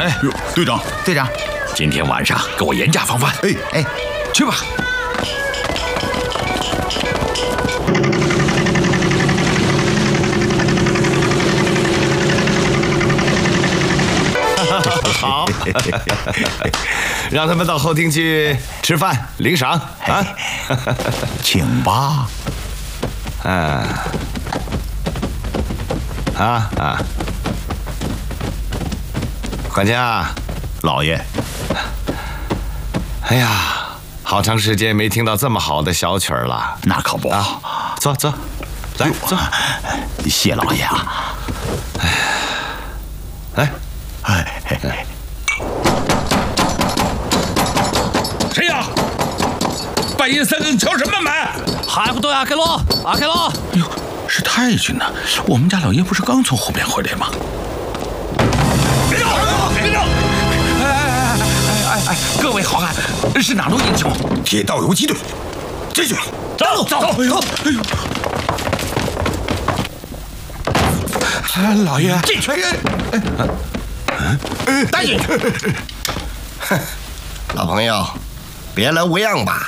哎，队长， 队长， 今天晚上给我严加防范。 哎， 去吧。好，让他们到后厅去吃饭领赏啊！ 请吧。 管家， 老爷， 哎呀，好长时间没听到这么好的小曲儿了。 那可不。 坐，来坐。 谢老爷啊。 来。 谁呀？半夜三更敲什么门？ 还不对，阿开罗，阿开罗！ 哎呦，是太君呐！我们家老爷不是刚从湖边回来吗？别动！别动！哎，各位好汉，是哪路英雄？ 铁道游击队，进去！ 走！哎呦！ 老爷， 进去！ 带进去！老朋友，别来无恙吧？